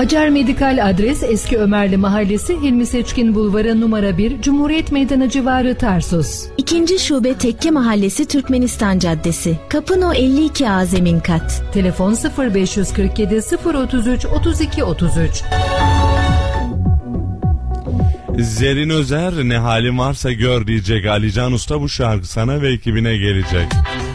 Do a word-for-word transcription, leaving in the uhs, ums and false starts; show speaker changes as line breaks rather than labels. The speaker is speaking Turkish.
Acar Medikal adres Eski Ömerli Mahallesi, Hilmi Seçkin Bulvarı numara bir, Cumhuriyet Meydanı civarı, Tarsus.
İkinci şube Tekke Mahallesi, Türkmenistan Caddesi, Kapı No elli iki A zemin kat.
Telefon sıfır beş kırk yedi sıfır otuz üç otuz iki otuz üç.
Zerrin Özer ne halin varsa gör diyecek. Alican Usta bu şarkı sana ve ekibine gelecek.